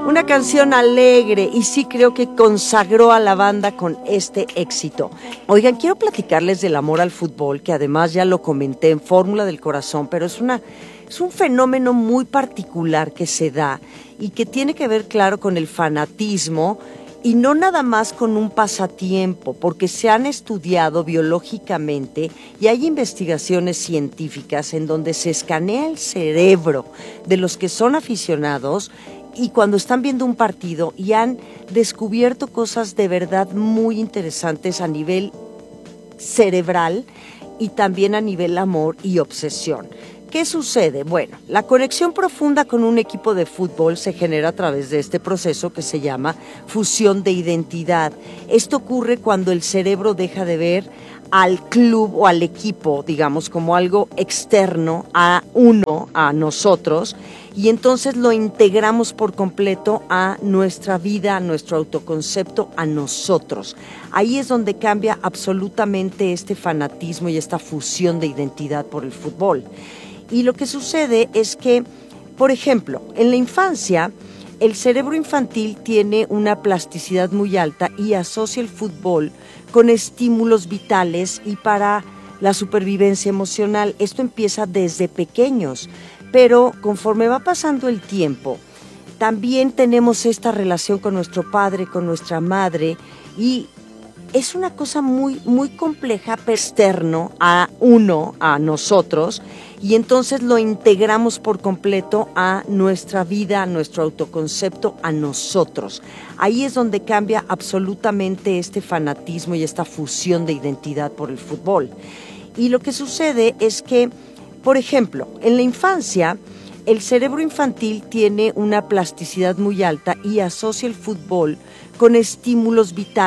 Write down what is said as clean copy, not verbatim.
Una canción alegre y sí creo que consagró a la banda con este éxito. Oigan, quiero platicarles del amor al fútbol, que además ya lo comenté en Fórmula del Corazón, pero es un fenómeno muy particular que se da y que tiene que ver, claro, con el fanatismo y no nada más con un pasatiempo, porque se han estudiado biológicamente y hay investigaciones científicas en donde se escanea el cerebro de los que son aficionados y cuando están viendo un partido y han descubierto cosas de verdad muy interesantes a nivel cerebral y también a nivel amor y obsesión. ¿Qué sucede? Bueno, la conexión profunda con un equipo de fútbol se genera a través de este proceso que se llama fusión de identidad. Esto ocurre cuando el cerebro deja de ver al club o al equipo, digamos, como algo externo a uno, a nosotros, y entonces lo integramos por completo a nuestra vida, a nuestro autoconcepto, a nosotros. Ahí es donde cambia absolutamente este fanatismo y esta fusión de identidad por el fútbol. Y lo que sucede es que, por ejemplo, en la infancia, el cerebro infantil tiene una plasticidad muy alta y asocia el fútbol con estímulos vitales y para la supervivencia emocional. Esto empieza desde pequeños, pero conforme va pasando el tiempo, también tenemos esta relación con nuestro padre, con nuestra madre, y es una cosa muy, muy compleja, pero externo a uno, a nosotros, y entonces lo integramos por completo a nuestra vida, a nuestro autoconcepto, a nosotros. Ahí es donde cambia absolutamente este fanatismo y esta fusión de identidad por el fútbol. Y lo que sucede es que, por ejemplo, en la infancia, el cerebro infantil tiene una plasticidad muy alta y asocia el fútbol con estímulos vitales